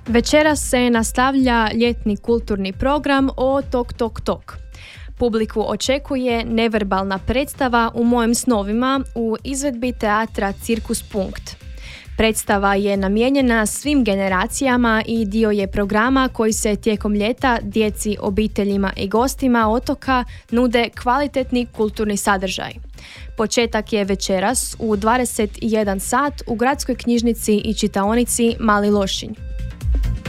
Večeras se nastavlja ljetni kulturni program o Tok Tok Tok. Publiku očekuje neverbalna predstava U mojim snovima u izvedbi teatra Cirkus Punkt. Predstava je namijenjena svim generacijama i dio je programa koji se tijekom ljeta djeci, obiteljima i gostima otoka nude kvalitetni kulturni sadržaj. Početak je večeras u 21 sat u Gradskoj knjižnici i čitaonici Mali Lošinj.